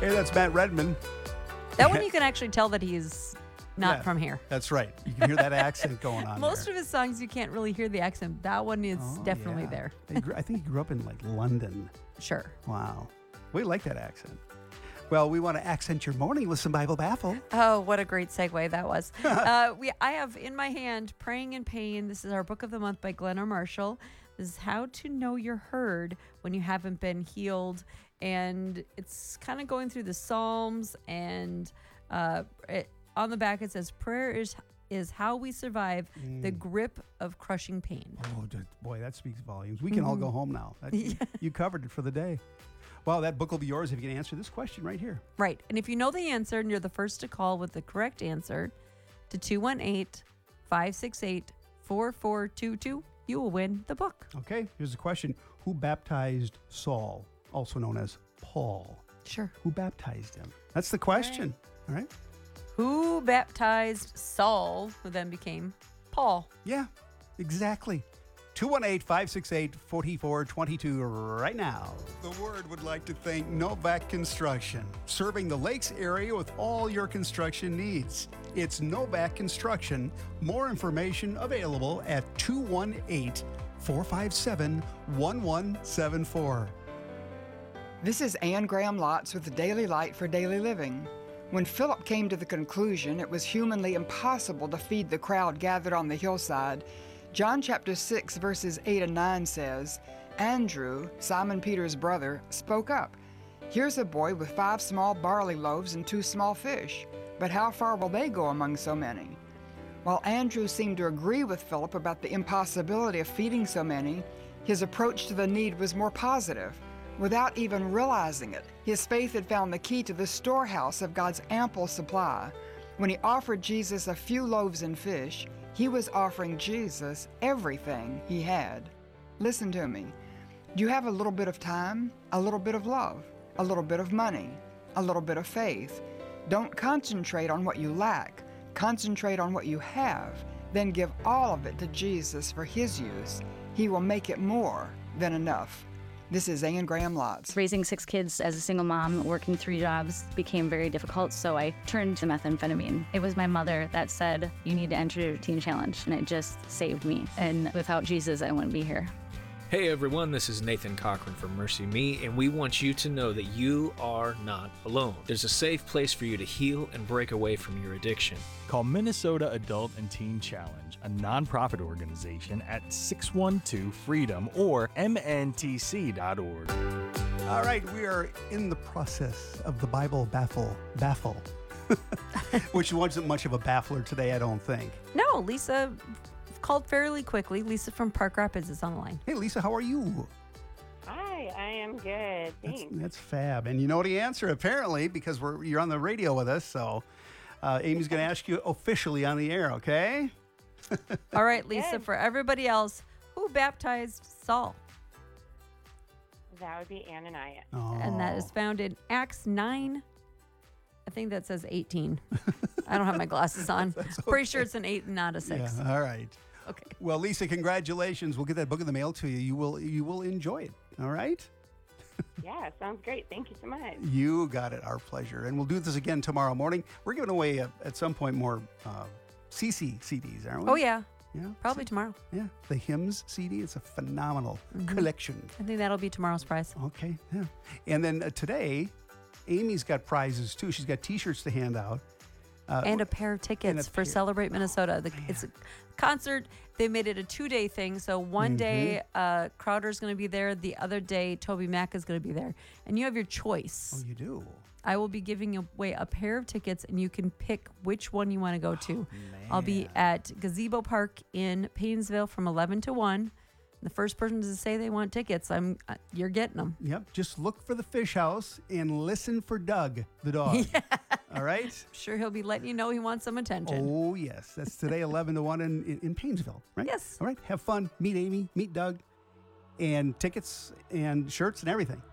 Hey, that's Matt Redman. That one you can actually tell that he's not Yeah, from here. That's right. You can hear that accent going on Most there. of his songs, you can't really hear the accent. That one is definitely yeah. there. I think he grew up in like London. Sure. Wow. We like that accent. Well, we want to accent your morning with some Bible Baffle. Oh, what a great segue that was. I have in my hand Praying in Pain. This is our book of the month by Glenn R. Marshall. This is how to know you're heard when you haven't been healed. And it's kind of going through the Psalms. And on the back it says, prayer is how we survive the grip of crushing pain. Oh, boy, that speaks volumes. We can all go home now. You covered it for the day. Well, that book will be yours if you can answer this question right here. Right. And if you know the answer and you're the first to call with the correct answer to 218-568-4422, you will win the book. Okay, here's the question. Who baptized Saul, also known as Paul? Sure. Who baptized him? That's the question. All right. Who baptized Saul, who then became Paul? Yeah, exactly. 218-568-4422 right now. The Word would like to thank Novak Construction, serving the Lakes area with all your construction needs. It's Novak Construction. More information available at 218-457-1174. This is Anne Graham Lotz with the Daily Light for Daily Living. When Philip came to the conclusion it was humanly impossible to feed the crowd gathered on the hillside, John chapter 6, verses 8 and 9 says, Andrew, Simon Peter's brother, spoke up. Here's a boy with 5 small barley loaves and 2 small fish, but how far will they go among so many? While Andrew seemed to agree with Philip about the impossibility of feeding so many, his approach to the need was more positive. Without even realizing it, his faith had found the key to the storehouse of God's ample supply. When he offered Jesus a few loaves and fish, he was offering Jesus everything he had. Listen to me. Do you have a little bit of time, a little bit of love, a little bit of money, a little bit of faith? Don't concentrate on what you lack. Concentrate on what you have. Then give all of it to Jesus for his use. He will make it more than enough. This is Anne Graham Lotz. Raising 6 kids as a single mom, working 3 jobs became very difficult, so I turned to methamphetamine. It was my mother that said, you need to enter Teen Challenge, and it just saved me. And without Jesus, I wouldn't be here. Hey everyone, this is Nathan Cochran from Mercy Me, and we want you to know that you are not alone. There's a safe place for you to heal and break away from your addiction. Call Minnesota Adult and Teen Challenge, a nonprofit organization, at 612-FREEDOM or mntc.org. All right, we are in the process of the Bible Baffle, which wasn't much of a baffler today, I don't think. No, Lisa called fairly quickly. Lisa from Park Rapids is on the line. Hey, Lisa, how are you? Hi, I am good. Thanks. That's fab. And you know the answer, apparently, because you're on the radio with us. So Amy's going to ask you officially on the air, okay? All right, Lisa, Good. for everybody else, who baptized Saul? That would be Ananias. Oh. And that is found in Acts 9. I think that says 18. I don't have my glasses on. Pretty sure it's an 8 and not a 6. Yeah, all right. Okay. Well, Lisa, congratulations. We'll get that book in the mail to you. You will enjoy it. All right? Yeah, sounds great. Thank you so much. You got it. Our pleasure. And we'll do this again tomorrow morning. We're giving away at some point more CC CDs, aren't we? Oh, yeah. Yeah. Probably tomorrow. Yeah. The Hymns CD. It's a phenomenal collection. I think that'll be tomorrow's prize. Okay. Yeah. And then today, Amy's got prizes too. She's got T-shirts to hand out. And a pair of tickets for Celebrate Minnesota. It's a concert. They made it a 2-day thing. So one day, Crowder's going to be there. The other day, Toby Mac is going to be there. And you have your choice. Oh, you do? I will be giving away a pair of tickets, and you can pick which one you want to go to. I'll be at Gazebo Park in Paynesville from 11 to 1. The first person to say they want tickets, you're getting them. Yep. Just look for the fish house and listen for Doug, the dog. Yeah. All right? I'm sure he'll be letting you know he wants some attention. Oh, yes. That's today, 11 to 1 in Paynesville, right? Yes. All right. Have fun. Meet Amy. Meet Doug. And tickets and shirts and everything.